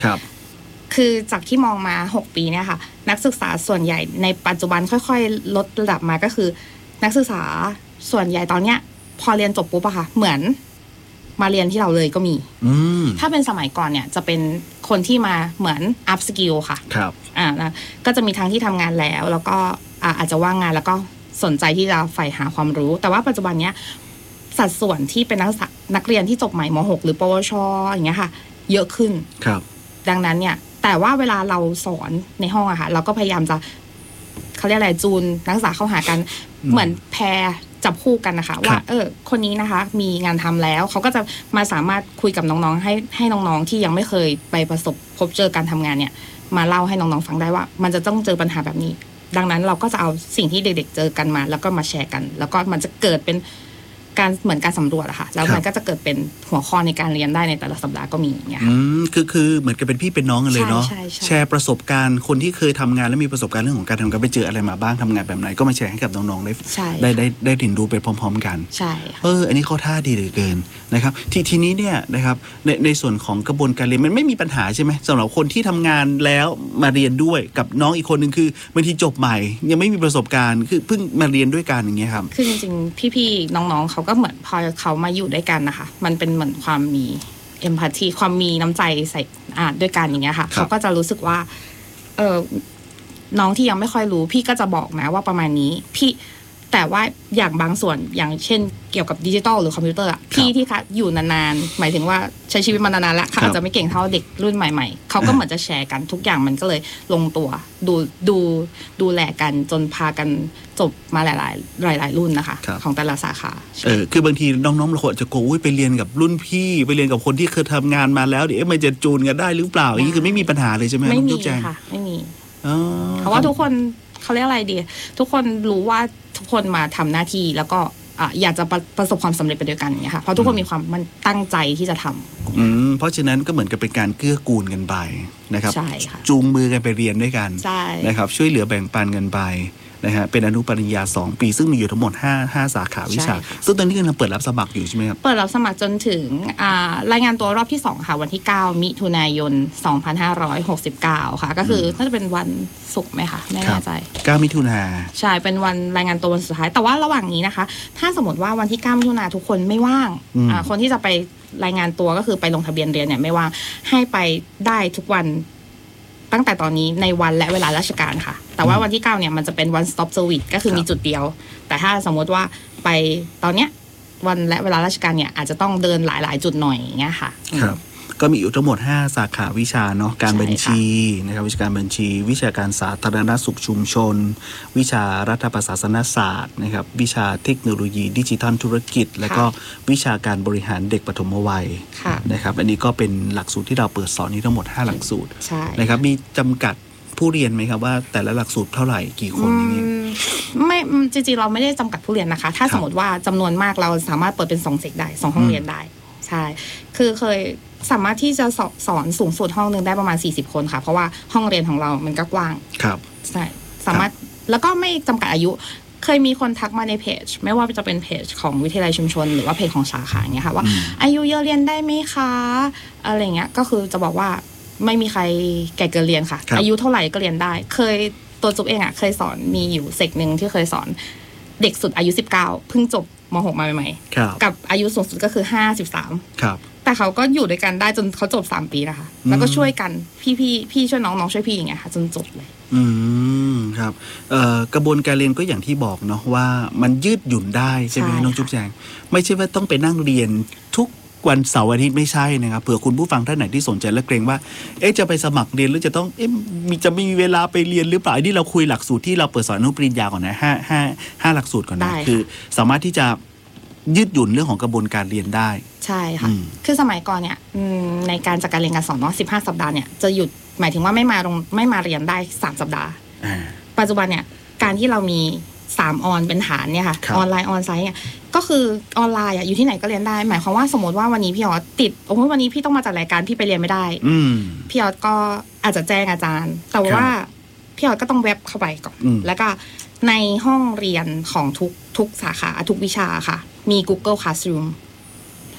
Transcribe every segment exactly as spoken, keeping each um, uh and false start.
ครับคือจากที่มองมาหกปีเนี่ยค่ะนักศึกษาส่วนใหญ่ในปัจจุบันค่อยๆลดระดับมาก็คือนักศึกษาส่วนใหญ่ตอนเนี้ยพอเรียนจบปุ๊บอะค่ะเหมือนมาเรียนที่เราเลยก็มีถ้าเป็นสมัยก่อนเนี่ยจะเป็นคนที่มาเหมือน up skill ค่ะครับอ่านะก็จะมีทั้งที่ทำงานแล้วแล้วก็อาจจะว่างงานแล้วก็สนใจที่จะใฝ่หาความรู้แต่ว่าปัจจุบันเนี้ยสัดส่วนที่เป็นนักศึกษานักเรียนที่จบใหม่ม หก หรือปวชอย่างเงี้ยค่ะเยอะขึ้นครับดังนั้นเนี่ยแต่ว่าเวลาเราสอนในห้องอะค่ะเราก็พยายามจะเขาเรียกอะไรจูนนักศึกษาเข้าหากันเหมือนแพรจับคู่กันนะคะว่าเออคนนี้นะคะมีงานทำแล้วเขาก็จะมาสามารถคุยกับน้องๆให้ให้น้องๆที่ยังไม่เคยไปประสบพบเจอการทำงานเนี่ยมาเล่าให้น้องๆฟังได้ว่ามันจะต้องเจอปัญหาแบบนี้ดังนั้นเราก็จะเอาสิ่งที่เด็กๆเจอกันมาแล้วก็มาแชร์กันแล้วก็มันจะเกิดเป็นการเหมือนการสำรวจอะค่ะแล้วมันก็จะเกิดเป็นหัวข้อในการเรียนได้ในแต่ละสัปดาห์ก็มีอย่างเงี้ยค่ะอืมคือคือเหมือนกับเป็นพี่เป็นน้องกันเลยเนาะแชร์ประสบการณ์คนที่เคยทำงานและมีประสบการณ์เรื่องของการทำงานไปเจออะไรมาบ้างทำงานแบบไหนก็มาแชร์ให้กับน้องๆได้ได้ได้ได้เรียนรู้ไปพร้อมๆกันใช่เอออันนี้เขาท่าดีเหลือเกินนะครับทีทีนี้เนี่ยนะครับในในส่วนของกระบวนการเรียนมันไม่มีปัญหาใช่ไหมสำหรับคนที่ทำงานแล้วมาเรียนด้วยกับน้องอีกคนนึงคือบางทีจบใหม่ยังไม่มีประสบการณ์คือเพิ่งมาเรียนด้วยกันอย่างเงี้ยครับคือจริงๆพี่ๆน้องๆเขาก็เหมือนพอเขามาอยู่ด้วยกันนะคะมันเป็นเหมือนความมีเอมพัตตีความมีน้ำใจใส่อ่าด้วยกันอย่างเงี้ยค่ะเขาก็จะรู้สึกว่าเออน้องที่ยังไม่ค่อยรู้พี่ก็จะบอกนะว่าประมาณนี้พี่แต่ว่าอย่างบางส่วนอย่างเช่นเกี่ยวกับดิจิตอลหรือคอมพิวเตอร์อ่ะพี่ที่คะอยู่นานๆหมายถึงว่าใช้ชีวิตมานานๆแล้วเขาอาจจะไม่เก่งเท่าเด็กรุ่นใหม่ๆเขาก็เหมือนจะแชร์กันทุกอย่างมันก็เลยลงตัวดูดูดูแลกันจนพากันจบมาหลายๆหลายๆรุ่นนะคะของแต่ละสาขาเออคือบางทีน้องๆบางคนจะโกยไปเรียนกับรุ่นพี่ไปเรียนกับคนที่เคยทำงานมาแล้วเดี๋ยวมันจะจูนกันได้หรือเปล่าอย่างนี้คือไม่มีปัญหาเลยใช่ไหมไม่มีค่ะไม่มีเพราะว่าทุกคนเขาเรียกอะไรดีทุกคนรู้ว่าทุกคนมาทำหน้าที่แล้วก็อยากจะประประสบความสำเร็จไปด้วยกันอย่างเงี้ยค่ะเพราะทุกคนมีความมันตั้งใจที่จะทำอืมเพราะฉะนั้นก็เหมือนกับเป็นการเกื้อกูลกันไปนะครับใช่ค่ะจูงมือกันไปเรียนด้วยกันใช่นะครับช่วยเหลือแบ่งปันกันไปนะฮะเป็นอนุปริญญาสองปีซึ่งมีอยู่ทั้งหมดห้า ห้าสาขาวิชาซึ่งตอนนี้กำลังเปิดรับสมัครอยู่ใช่ไหมครับเปิดรับสมัครจนถึงรายงานตัวรอบที่สองค่ะวันที่เก้ามิถุนายนสองพันห้าร้อยหกสิบเก้าค่ะก็คือน่าจะเป็นวันศุกร์ไหมคะไม่แน่ใจเก้ามิถุนาใช่เป็นวันรายงานตัววันสุดท้ายแต่ว่าระหว่างนี้นะคะถ้าสมมติว่าวันที่เก้ามิถุนาทุกคนไม่ว่างคนที่จะไปรายงานตัวก็คือไปลงทะเบียนเรียนเนี่ยไม่ว่างให้ไปได้ทุกวันตั้งแต่ตอนนี้ในวันและเวลาราชการค่ะแต่ว่าวันที่เก้าเนี่ยมันจะเป็น one stop service ก็คือมีจุดเดียวแต่ถ้าสมมติว่าไปตอนเนี้ยวันและเวลาราชการเนี่ยอาจจะต้องเดินหลายๆจุดหน่อยอย่างเงี้ยค่ะครับก็มีอยู่ทั้งหมดห้าสาขาวิชาเนาะการบัญชีนะครับวิชาการบัญชีวิชาการสาธารณสุขชุมชนวิชารัฐประศาสนศาสตร์นะครับวิชาเทคโนโลยีดิจิทัลธุรกิจแล้วก็วิชาการบริหารเด็กปฐมวัยนะครับอันนี้ก็เป็นหลักสูตรที่เราเปิดสอนนี้ทั้งหมดห้าหลักสูตรนะครับมีจำกัดผู้เรียนไหมครับว่าแต่ละหลักสูตรเท่าไหร่กี่คนอย่างนี้ไม่จริงๆเราไม่ได้จำกัดผู้เรียนนะคะถ้าสมมติว่าจำนวนมากเราสามารถเปิดเป็นสองเซกได้สองห้องเรียนได้ใช่คือเคยสามารถที่จะสอนสูงสุดห้องนึงได้ประมาณสี่สิบคนค่ะเพราะว่าห้องเรียนของเรามันก็กว้างครับใช่สามารถแล้วก็ไม่จำกัดอายุเคยมีคนทักมาในเพจไม่ว่าจะเป็นเพจของวิทยาลัยชุมชนหรือว่าเพจของสาขาอย่างเงี้ยค่ะว่าอายุเยอะเรียนได้ไหมคะอะไรเงี้ยก็คือจะบอกว่าไม่มีใครแก่เกินเรียนค่ะอายุเท่าไหร่ก็เรียนได้เคยตัวจุ๊บเองอ่ะเคยสอนมีอยู่เซกนึงที่เคยสอนเด็กสุดอายุสิบเก้าเพิ่งจบม หกมาใหม่ๆกับอายุสูงสุดก็คือห้าสิบสามครับแต่เขาก็อยู่ด้วยกันได้จนเขาจบสามปีนะคะแล้วก็ช่วยกันพี่พี่พี่ช่วยน้องน้องช่วยพี่อย่างเงี้ยค่ะจนจบเลยอืมครับเอ่อกระบวนการเรียนก็อย่างที่บอกเนาะว่ามันยืดหยุ่นได้ใช่ไหมน้องจุ๊บแจงไม่ใช่ว่าต้องไปนั่งเรียนทุกวันเสาร์อาทิตย์ไม่ใช่นะครับเผื่อคุณผู้ฟังท่านไหนที่สนใจและเกรงว่าเอ๊ะจะไปสมัครเรียนหรือจะต้องเอ๊ะมีจะมีเวลาไปเรียนหรือเปล่านี่เราคุยหลักสูตรที่เราเปิดสอนอนุปริญญาก่อนนะห้าห้าห้าหลักสูตรก่อนนะคือสามารถที่จะยืดหยุ่นเรื่องของกระบวนการเรียนได้ใช่ค่ะคือสมัยก่อนเนี่ยในการจัดการเรียนการสอนเนาะสิบห้าสัปดาห์เนี่ยจะหยุดหมายถึงว่าไม่มาลงไม่มาเรียนได้สามสัปดาห์ปัจจุบันเนี่ยการที่เรามีสามออนเป็นฐานเนี่ยค่ะออนไลน์ออนไซต์เนี่ยก็คือออนไลน์อ่ะอยู่ที่ไหนก็เรียนได้หมายความว่าสมมติว่าวันนี้พี่ออสติดโอ้โหวันนี้พี่ต้องมาจัดรายการพี่ไปเรียนไม่ได้พี่ออสก็อาจจะแจ้งอาจารย์แต่ว่าพี่ออสก็ต้องเว็บเข้าไปก่อนแล้วก็ในห้องเรียนของทุกทุกสาขาทุกวิชาค่ะมี Google Classroom ใ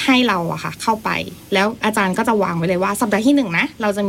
ให้เราอะค่ะเข้าไปแล้วอาจารย์ก็จะวางไว้เลยว่าสัปดาห์ที่หนึ่งนะเราจะ